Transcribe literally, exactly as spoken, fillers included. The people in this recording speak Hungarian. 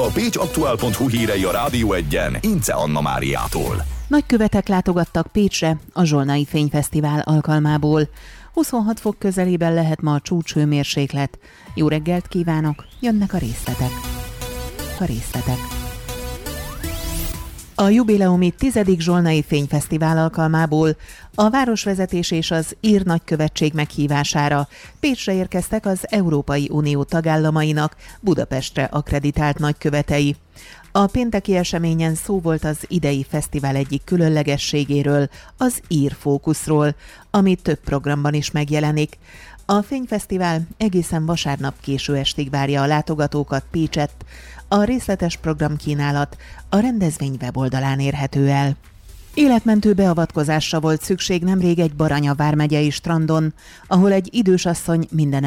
A pécsaktuál pont hu hírei a Rádió Egyen Ince Anna Máriától. Nagykövetek látogattak Pécsre a Zsolnai Fényfesztivál alkalmából. huszonhat fok közelében lehet ma a csúcshőmérséklet. Jó reggelt kívánok, jönnek a részletek. A részletek. A jubileumi tizedik Zsolnai Fényfesztivál alkalmából a városvezetés és az ír nagykövetség meghívására Pécsre érkeztek az Európai Unió tagállamainak Budapestre akkreditált nagykövetei. A pénteki eseményen szó volt az idei fesztivál egyik különlegességéről, az ír fókuszról, ami több programban is megjelenik. A Fényfesztivál egészen vasárnap késő estig várja a látogatókat Pécsett. A részletes programkínálat a rendezvény weboldalán érhető el. Életmentő beavatkozásra volt szükség nemrég egy Baranya vármegyei strandon, ahol egy idős asszony minden